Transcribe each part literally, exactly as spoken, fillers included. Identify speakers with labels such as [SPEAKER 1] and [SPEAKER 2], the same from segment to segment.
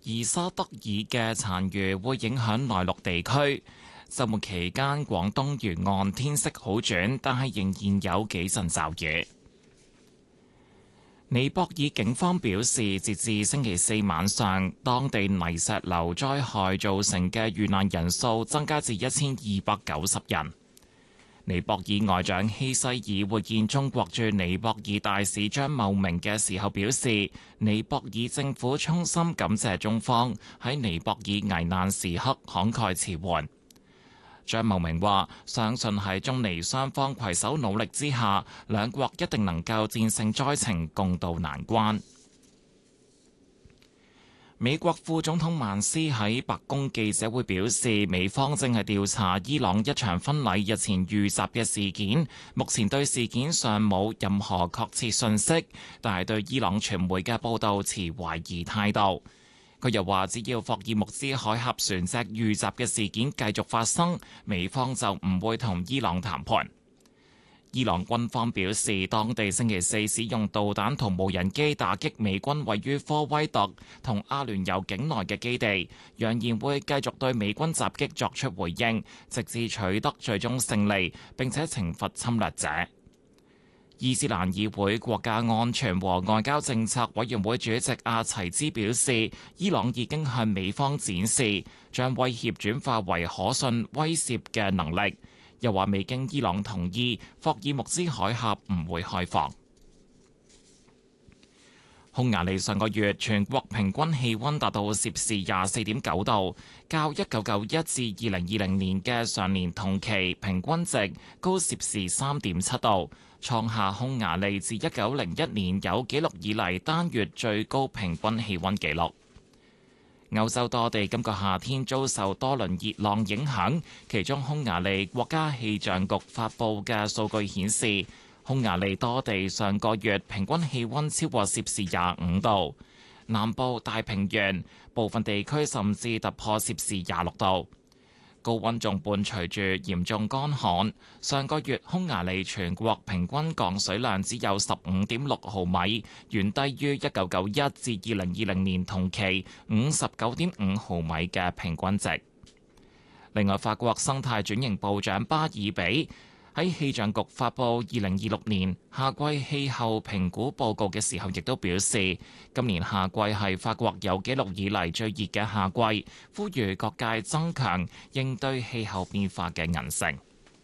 [SPEAKER 1] 而沙德爾嘅殘餘會影響內陸地區。週末期間，廣東沿岸天色好轉，但係仍然有幾陣驟雨。尼泊爾警方表示，截至星期四晚上，當地泥石流災害造成嘅遇難人數增加至一千二百九十人。尼泊爾外長希西爾會見中國駐尼泊爾大使張茂明嘅時候表示，尼泊爾政府衷心感謝中方喺尼泊爾危難時刻慷慨辭援。張茂明話：相信喺中尼雙方攜手努力之下，兩國一定能夠戰勝災情，共渡難關。美國副總統曼斯喺白宮記者會表示，美方正係調查伊朗一場婚禮日前遇襲嘅事件，目前對事件尚冇任何確切信息，但係對伊朗傳媒嘅報導持懷疑態度。佢又話，只要霍爾木茲海峽船隻遇襲嘅事件繼續發生，美方就唔會同伊朗談判。伊朗軍方表示，當地星期四使用導彈同無人機打擊美軍位於科威特同阿聯酋境內嘅基地，揚言會繼續對美軍襲擊作出回應，直至取得最終勝利，並且懲罰侵略者。伊斯蘭議會國家安全和外交政策委員會主席阿齊茲表示，伊朗已經向美方展示將威脅轉化為可信威懾嘅能力，又話未經伊朗同意，霍爾木茲海峽唔會開放。匈牙利上個月全國平均氣溫達到攝氏廿四點九度，較一九九一至二零二零年嘅上年同期平均值高攝氏三點七度，創下匈牙利自一九零一年有紀錄以嚟單月最高平均氣溫紀錄。歐洲多地今個夏天遭受多輪熱浪影響，其中匈牙利國家氣象局發布嘅數據顯示，匈牙利多地上個月平均氣溫超過攝氏廿五度，南部大平原部分地區甚至突破攝氏廿六度。高溫仲伴隨住嚴重乾旱，上個月匈牙利全國平均降水量只有十五點六毫米，遠低於一九九一至二零二零年同期五十九點五毫米嘅平均值。另外，法國生態轉型部長巴爾比喺氣象局發布二零二六年夏季氣候評估報告嘅時候，亦都表示，今年夏季係法國有紀錄以嚟最熱嘅夏季，呼籲各界增強應對氣候變化嘅韌性。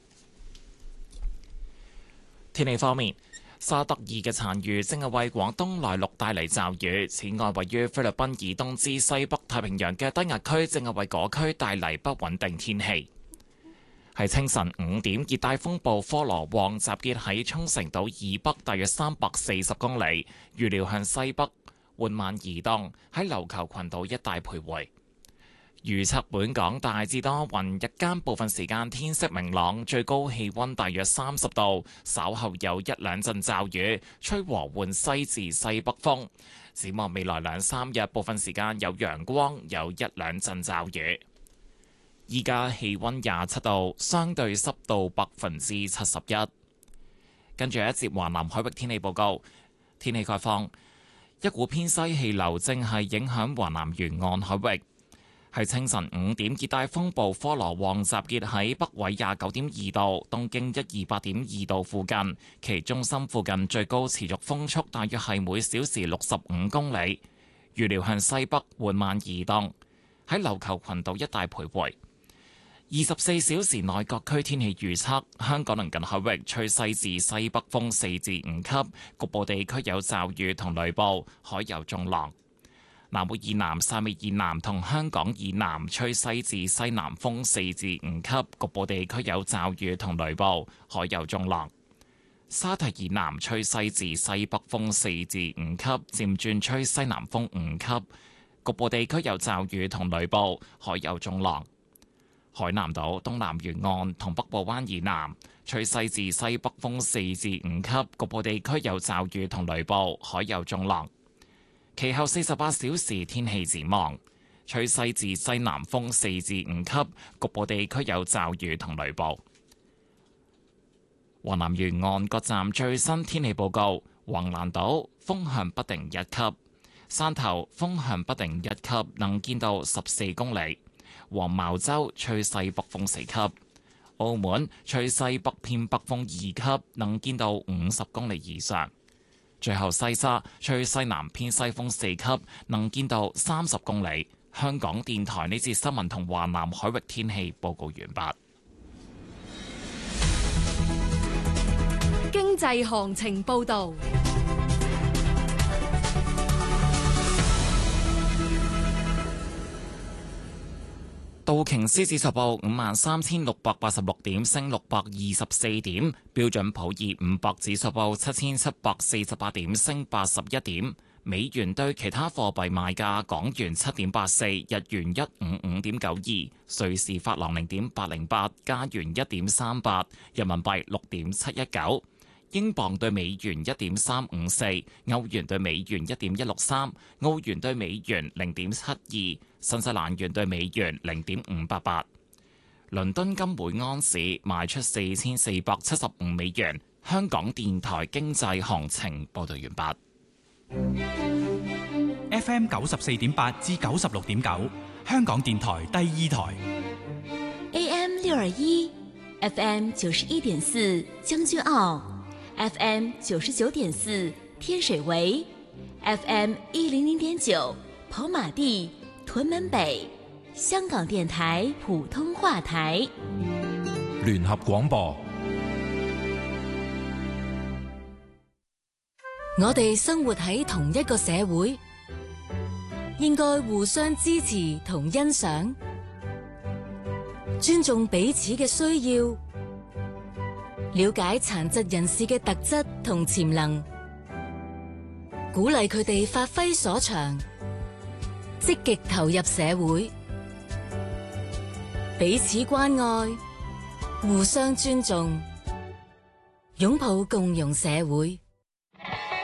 [SPEAKER 1] 天氣方面，沙德爾嘅殘餘正係為廣東內陸帶嚟驟雨，此外，位於菲律賓以東至西北太平洋嘅低壓區正係為嗰區帶嚟不穩定天氣。喺清晨五點，熱帶風暴科羅旺集結喺沖繩島以北大約三百四十公里，預料向西北緩慢移動，喺琉球群島一帶徘徊。預測本港大致多雲，日間部分時間天色明朗，最高氣溫大約三十度，稍後有一兩陣驟雨，吹和緩西至西北風。展望未來兩三日，部分時間有陽光，有一兩陣驟雨。依家氣溫廿七度，相對濕度百分之七十一。跟住一節華南海域天氣報告，天氣概況，一股偏西氣流正係影響華南沿岸海域。喺清晨五點，熱帶風暴科羅旺集結喺北緯廿九點二度、東經一二八點二度附近，其中心附近最高持續風速大約係每小時六十五公里，預料向西北緩慢移動，喺琉球群島一帶徘徊。二十四小時內各區天氣預測：香港鄰近海域吹西至西北風四至五級，局部地區有驟雨同雷暴，海有中浪。南澳以南、汕尾以南同香港以南吹西至西南風四至五級，局部地區有驟雨同雷暴，海有中浪。沙堤以南吹西至西北風四至五級，漸轉吹西南風五級，局部地區有驟雨同雷暴，海有中浪。海南島東南沿岸同北部灣以南吹西至西北風四至五級，局部地區有驟雨同雷暴，海有中浪。其後四十八小時天氣展望，吹西至西南風四至五級，局部地區有驟雨同雷暴。華南沿岸各站最新天氣報告：橫瀾島風向不定一級， 汕頭風向不定一級，能見度十四公里；黃茅洲吹西北風四級；澳門吹西北偏北風二級，能見度五十公里以上。最後西沙吹西南偏西風四級，能見度三十公里。香港電台呢節新聞同華南海域天氣報告完畢。
[SPEAKER 2] 經濟行情報道。
[SPEAKER 1] 道瓊斯指數報五萬三千六百八十六點，升六百二十四點。標準普爾五百指數報七千七百四十八點，升八十一點。美元對其他貨幣賣價：港元七點八四，日元一五五點九二，瑞士法郎零點八零八，加元一點三八，人民幣六點七一九。英鎊對美元一點三五四，歐元對美元一點一六三，澳元對美元零點七二，新西蘭元對美元零點五八八。倫敦金每盎司賣出四千四百七十五美元。香港電台經濟行情報道完畢。
[SPEAKER 3] F M 九十四點八至九十六點九，香港電台第二台。
[SPEAKER 4] A M 六二一，F M 九十一點四將軍澳。F M 九十九點四天水圍 ，F M 一零零點九跑馬地、屯門北，香港電台普通話台。
[SPEAKER 5] 聯合廣播。
[SPEAKER 2] 我哋生活喺同一個社會，應該互相支持同欣賞，尊重彼此嘅需要。了解殘疾人士嘅特質同潛能，鼓勵佢哋發揮所長，積極投入社會，彼此關愛，互相尊重，擁抱共融社會。